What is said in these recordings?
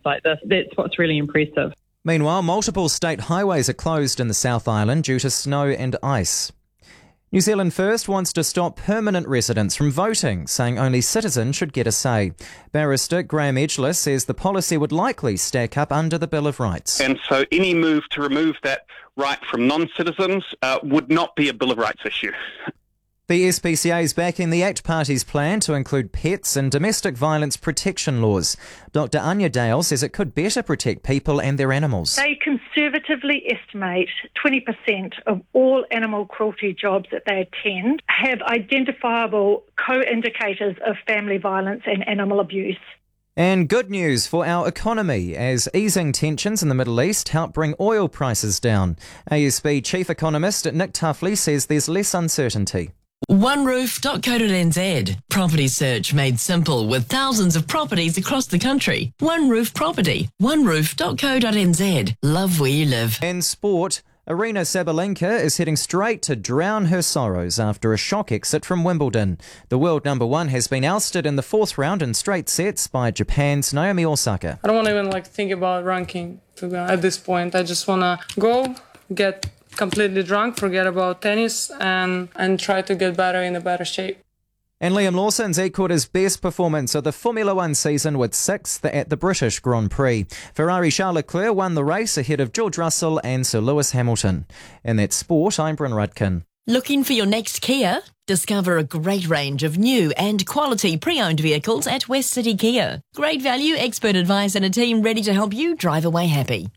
like this. That's what's really impressive. Meanwhile, multiple state highways are closed in the South Island due to snow and ice. New Zealand First wants to stop permanent residents from voting, saying only citizens should get a say. Barrister Graham Edgeless says the policy would likely stack up under the Bill of Rights. And so any move to remove that right from non-citizens would not be a Bill of Rights issue. The SPCA is backing the ACT Party's plan to include pets and domestic violence protection laws. Dr Anya Dale says it could better protect people and their animals. They conservatively estimate 20% of all animal cruelty jobs that they attend have identifiable co-indicators of family violence and animal abuse. And good news for our economy as easing tensions in the Middle East help bring oil prices down. ASB Chief Economist Nick Tuffley says there's less uncertainty. OneRoof.co.nz. Property search made simple with thousands of properties across the country. One Roof Property. OneRoof.co.nz. Love where you live. And sport. Aryna Sabalenka is heading straight to drown her sorrows after a shock exit from Wimbledon. The world number one has been ousted in the fourth round in straight sets by Japan's Naomi Osaka. I don't want to even think about ranking at this point. I just want to go, get completely drunk, forget about tennis, and try to get better in a better shape. And Liam Lawson's equalled his best performance of the Formula One season with sixth at the British Grand Prix. Ferrari Charles Leclerc won the race ahead of George Russell and Sir Lewis Hamilton. In that sport, I'm Bryn Rudkin. Looking for your next Kia? Discover a great range of new and quality pre-owned vehicles at West City Kia. Great value, expert advice and a team ready to help you drive away happy.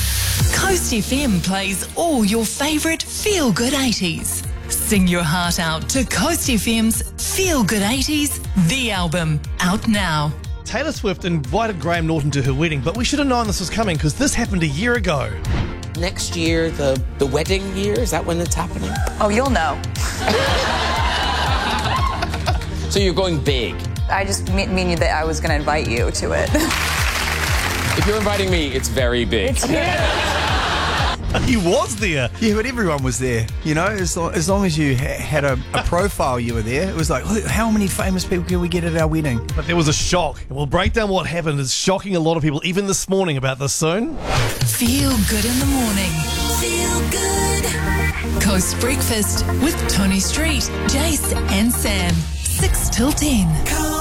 Coast FM plays all your favourite feel-good 80s. Sing your heart out to Coast FM's Feel Good 80s, the album, out now. Taylor Swift invited Graham Norton to her wedding, but we should have known this was coming because this happened a year ago. Next year, the wedding year, is that when it's happening? Oh, you'll know. So you're going big? I just mean that I was going to invite you to it. If you're inviting me, it's very big. It's huge. He was there. Yeah, but everyone was there. You know, as long as you had a profile, you were there. It was like, how many famous people can we get at our wedding? But there was a shock. We'll break down what happened. It's shocking a lot of people, even this morning, about this soon. Feel good in the morning. Feel good. Coast Breakfast with Tony Street, Jace and Sam. 6 till 10.